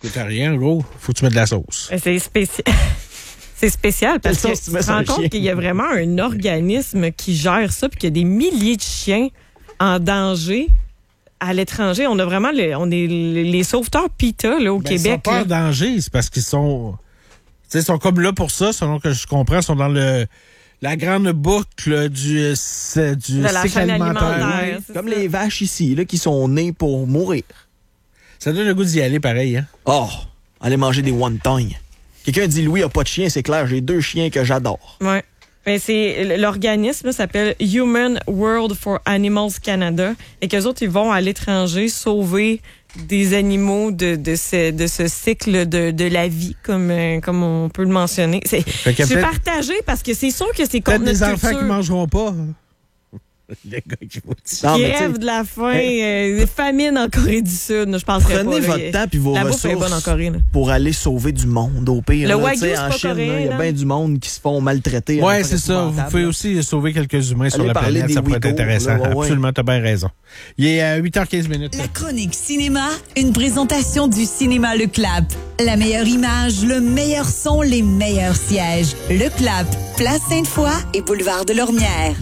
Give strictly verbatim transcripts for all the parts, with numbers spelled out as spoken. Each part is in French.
Coûte rien, gros. Faut que tu mettes de la sauce. C'est spécial. C'est spécial parce que tu te rends compte qu'il y a vraiment un organisme qui gère ça puis qu'il y a des milliers de chiens en danger à l'étranger. On a vraiment le, on est les sauveteurs PETA là, au ben, Québec. Ils sont pas là. en danger, c'est parce qu'ils sont... Tu sais, ils sont comme là pour ça, selon que je comprends. Ils sont dans le... La grande boucle du, du cycle alimentaire. Comme ça. Les vaches ici, là, qui sont nées pour mourir. Ça donne le goût d'y aller, pareil. Hein? Oh, aller manger des wontons. Quelqu'un dit, Louis a pas de chien, c'est clair, j'ai deux chiens que j'adore. Oui. Ben c'est, l'organisme s'appelle Human World for Animals Canada. Et qu'eux autres, ils vont à l'étranger sauver des animaux de, de, ce, de ce cycle de, de la vie, comme, comme on peut le mentionner. C'est, je suis partagée parce que c'est sûr que c'est contre notre culture. Peut-être des enfants qui ne mangeront pas. Les gars qui vous disent. Qui rêvent de la faim, euh, des famines en Corée du Sud. Je pense Prenez pas, votre là, temps puis vos la ressources bonne en Corée, là. Pour aller sauver du monde au pire. Le là, Wagyu, c'est en pas Chine, coréen, il y a bien du monde qui se font maltraiter. Oui, c'est ça. Vous pouvez aussi sauver quelques humains Allez sur la planète. Ça pourrait être intéressant. Là, ouais. Absolument, tu as bien raison. Il est à huit heures quinze minutes. La chronique cinéma, une présentation du cinéma Le Clap. La meilleure image, le meilleur son, les meilleurs sièges. Le Clap, Place Sainte-Foy et Boulevard de Lormière.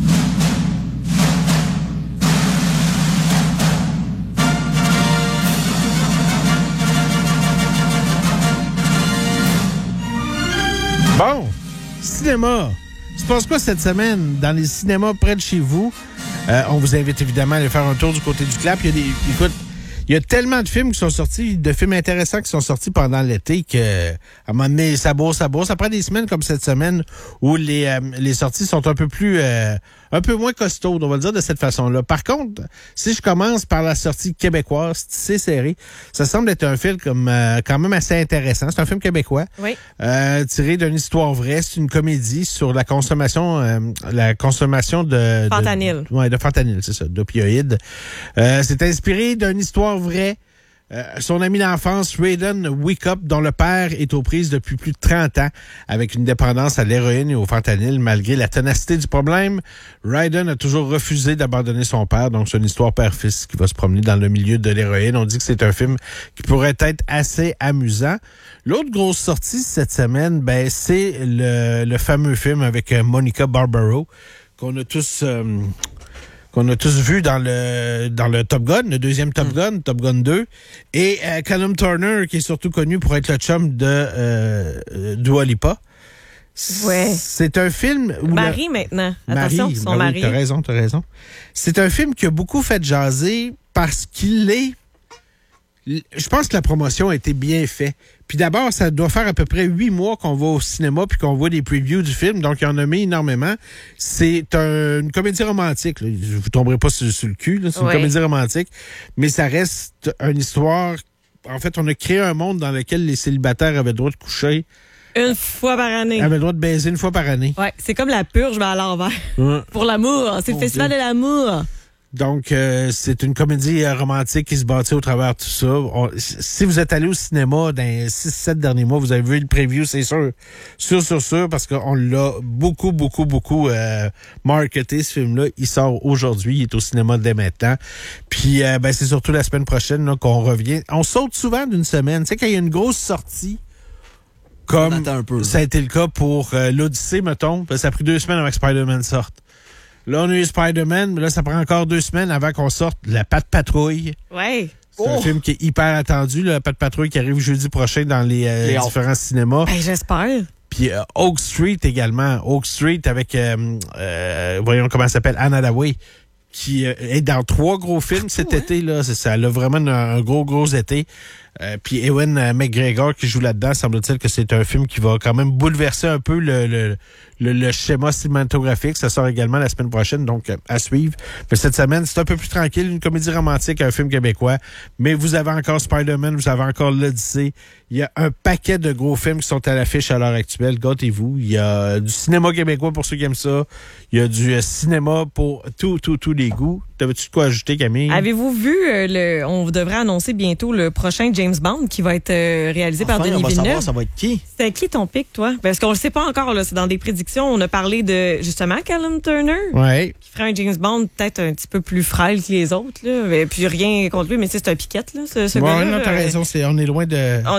Bon, cinéma. Il se passe quoi cette semaine dans les cinémas près de chez vous? Euh, on vous invite évidemment à aller faire un tour du côté du Clap. Il y a des, écoute, il y a tellement de films qui sont sortis, de films intéressants qui sont sortis pendant l'été que, à un moment donné, ça bourre, ça bourre. Ça prend des semaines comme cette semaine où les, euh, les sorties sont un peu plus, euh, un peu moins costaudes, on va le dire de cette façon-là. Par contre, si je commence par la sortie québécoise, c'est serré. Ça semble être un film comme euh, quand même assez intéressant. C'est un film québécois, oui. euh, tiré d'une histoire vraie. C'est une comédie sur la consommation, euh, la consommation de fentanyl. De, ouais, de fentanyl, c'est ça, d'opioïdes. Euh, c'est inspiré d'une histoire vraie. Euh, son ami d'enfance, Raiden Wickup, dont le père est aux prises depuis plus de trente ans avec une dépendance à l'héroïne et au fentanyl. Malgré la ténacité du problème, Raiden a toujours refusé d'abandonner son père. Donc, c'est une histoire père-fils qui va se promener dans le milieu de l'héroïne. On dit que c'est un film qui pourrait être assez amusant. L'autre grosse sortie cette semaine, ben, c'est le, le fameux film avec Monica Barbaro qu'on a tous... Euh, qu'on a tous vu dans le dans le Top Gun, le deuxième Top Gun, mm. Top Gun deux, et euh, Callum Turner, qui est surtout connu pour être le chum de euh, Dua Lipa. Ouais. C'est un film où Marie la... maintenant. Attention, Marie, son ben mari. Oui, t'as raison, t'as raison. C'est un film qui a beaucoup fait jaser parce qu'il est... Je pense que la promotion a été bien faite. Puis d'abord, ça doit faire à peu près huit mois qu'on va au cinéma puis qu'on voit des previews du film. Donc, il y en a mis énormément. C'est un, une comédie romantique. Là. Vous ne tomberez pas sur, sur le cul. Là. C'est oui. une comédie romantique. Mais ça reste une histoire... En fait, on a créé un monde dans lequel les célibataires avaient le droit de coucher. Une fois par année. Avaient le droit de baiser une fois par année. Ouais, c'est comme la purge, mais à l'envers. Ouais. Pour l'amour. C'est oh le festival Dieu. de l'amour. Donc, euh, c'est une comédie euh, romantique qui se bâtit au travers de tout ça. On, si vous êtes allé au cinéma dans les six sept derniers mois, vous avez vu le preview, c'est sûr. Sûr, sûr, sûr, parce qu'on l'a beaucoup, beaucoup, beaucoup euh, marketé, ce film-là. Il sort aujourd'hui, il est au cinéma dès maintenant. Puis, euh, ben, c'est surtout la semaine prochaine là, qu'on revient. On saute souvent d'une semaine. Tu sais, quand il y a une grosse sortie, comme un peu, ça a été le cas pour euh, l'Odyssée, mettons, ben, ça a pris deux semaines avant que Spider-Man sorte. Là, on a eu Spider-Man, mais là, ça prend encore deux semaines avant qu'on sorte La Patte Patrouille. Ouais. C'est oh. un film qui est hyper attendu, là, La Patte Patrouille, qui arrive jeudi prochain dans les, euh, les différents cinémas. Ben, j'espère. Puis euh, Oak Street également. Oak Street avec, euh, euh, voyons comment ça s'appelle, Anne Hathaway, qui euh, est dans trois gros films Partout, cet hein? été. Là, c'est, ça a vraiment un, un gros, gros été. Euh, puis Ewan McGregor qui joue là-dedans, semble-t-il que c'est un film qui va quand même bouleverser un peu le, le, le, le schéma cinématographique. Ça sort également la semaine prochaine, donc à suivre. Mais cette semaine, c'est un peu plus tranquille, une comédie romantique, un film québécois. Mais vous avez encore Spider-Man, vous avez encore l'Odyssée. Il y a un paquet de gros films qui sont à l'affiche à l'heure actuelle. Gâtez-vous. Il y a du cinéma québécois pour ceux qui aiment ça. Il y a du euh, cinéma pour tous, tous, tous les goûts. T'avais-tu de quoi ajouter, Camille? Avez-vous vu, euh, le, on devrait annoncer bientôt le prochain James Bond qui va être euh, réalisé enfin, par Denis on va Villeneuve. Savoir, ça va être qui? C'était qui ton pic, toi? Parce qu'on le sait pas encore, là. C'est dans des prédictions. On a parlé de, justement, Callum Turner. Ouais. Qui ferait un James Bond peut-être un petit peu plus frêle que les autres, là. Et puis rien contre lui, mais c'est un piquette, là, ce, ce ouais, gars-là. non, t'as là. raison. C'est, on est loin de...